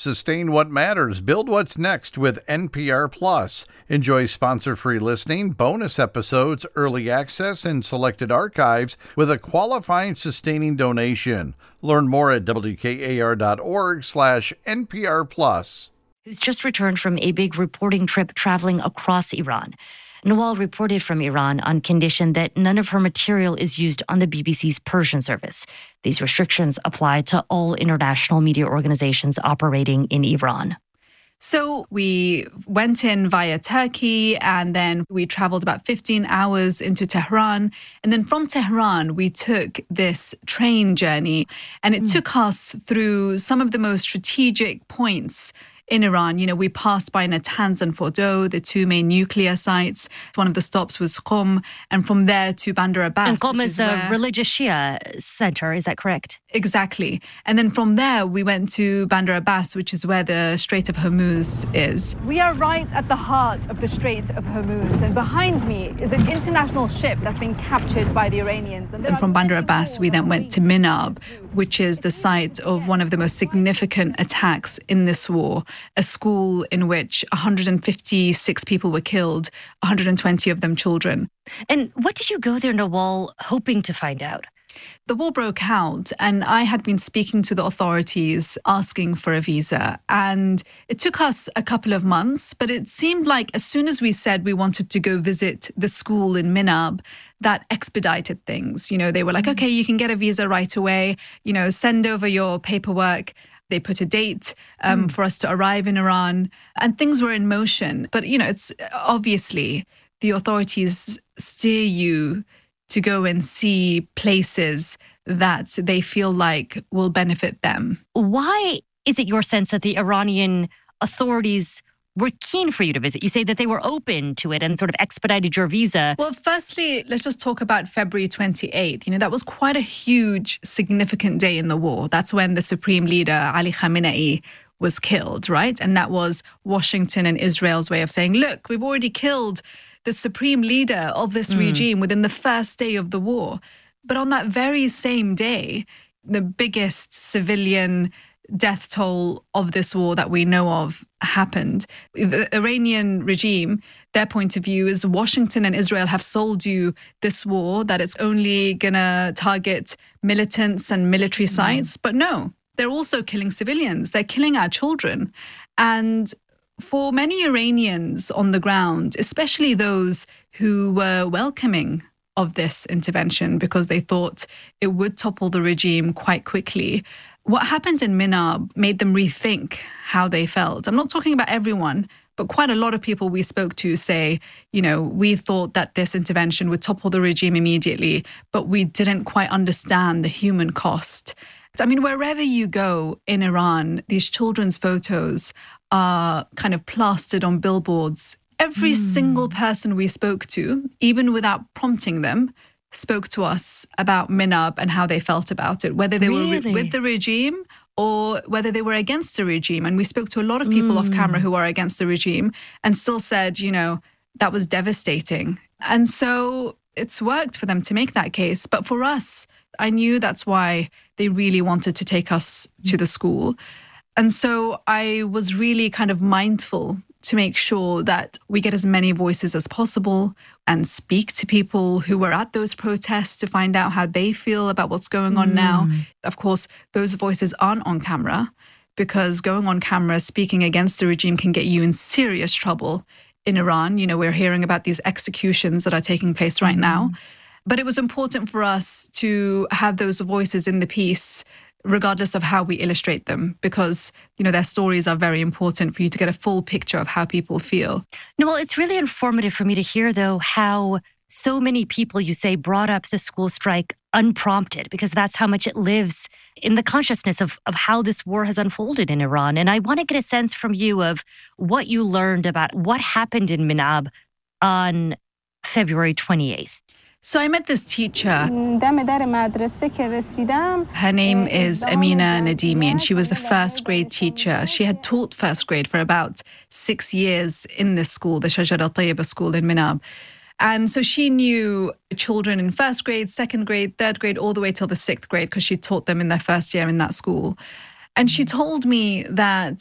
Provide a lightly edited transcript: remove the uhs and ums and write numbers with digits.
Sustain what matters. Build what's next with NPR Plus. Enjoy sponsor-free listening, bonus episodes, early access, and selected archives with a qualifying sustaining donation. Learn more at WKAR.org/NPR Plus. Who's just returned from a big reporting trip traveling across Iran. Nawal reported from Iran on condition that none of her material is used on the BBC's Persian service. These restrictions apply to all international media organizations operating in Iran. So we went in via Turkey, and then we traveled about 15 hours into Tehran. And then from Tehran, we took this train journey, and it took us through some of the most strategic points in Iran. You know, we passed by Natanz and Fordow, the two main nuclear sites. One of the stops was Qom, and from there to Bandar Abbas. And Qom is the religious Shia center, is that correct? Exactly. And then from there, we went to Bandar Abbas, which is where the Strait of Hormuz is. We are right at the heart of the Strait of Hormuz, and behind me is an international ship that's been captured by the Iranians. And from Bandar Abbas, we then went to Minab, which is the site of one of the most significant attacks in this war, a school in which 156 people were killed, 120 of them children. And what did you go there, Nawal, hoping to find out? The war broke out, and I had been speaking to the authorities asking for a visa. And it took us a couple of months, but it seemed like as soon as we said we wanted to go visit the school in Minab, that expedited things. You know, they were like, okay, you can get a visa right away, you know, send over your paperwork. They put a date for us to arrive in Iran, and things were in motion. But, you know, it's obviously the authorities steer you to go and see places that they feel like will benefit them. Why is it your sense that the Iranian authorities were keen for you to visit? You say that they were open to it and sort of expedited your visa. Well, firstly, let's just talk about February 28. You know, that was quite a huge, significant day in the war. That's when the supreme leader, Ali Khamenei, was killed, right? And that was Washington and Israel's way of saying, look, we've already killed the supreme leader of this regime within the first day of the war. But on that very same day, the biggest civilian death toll of this war that we know of happened. The Iranian regime, their point of view is Washington and Israel have sold you this war, that it's only going to target militants and military sites. But no, they're also killing civilians. They're killing our children. And for many Iranians on the ground, especially those who were welcoming of this intervention because they thought it would topple the regime quite quickly, what happened in Minab made them rethink how they felt. I'm not talking about everyone, but quite a lot of people we spoke to say, you know, we thought that this intervention would topple the regime immediately, but we didn't quite understand the human cost. I mean, wherever you go in Iran, these children's photos are kind of plastered on billboards. Every single person we spoke to, even without prompting them, spoke to us about Minab and how they felt about it, whether they were with the regime or whether they were against the regime. And we spoke to a lot of people off camera who are against the regime and still said, you know, that was devastating. And so it's worked for them to make that case. But for us, I knew that's why they really wanted to take us to the school. And so I was really kind of mindful to make sure that we get as many voices as possible and speak to people who were at those protests to find out how they feel about what's going on now. Of course, those voices aren't on camera because going on camera speaking against the regime can get you in serious trouble in Iran. You know, we're hearing about these executions that are taking place right now. But it was important for us to have those voices in the piece regardless of how we illustrate them, because, you know, their stories are very important for you to get a full picture of how people feel. No, well, it's really informative for me to hear, though, how so many people, you say, brought up the school strike unprompted, because that's how much it lives in the consciousness of how this war has unfolded in Iran. And I want to get a sense from you of what you learned about what happened in Minab on February 28th. So I met this teacher. Her name is Amina Nadimi, and she was the first grade teacher. She had taught first grade for about 6 years in this school, the Shajar al-Tayyiba school in Minab. And so she knew children in first grade, second grade, third grade, all the way till the 6th grade, because she taught them in their first year in that school. And she told me that